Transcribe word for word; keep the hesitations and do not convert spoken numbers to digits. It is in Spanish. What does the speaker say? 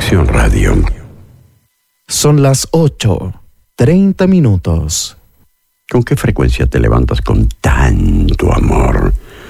Conexión Radio. Son las ocho, treinta minutos. ¿Con qué frecuencia te levantas con tanto amor?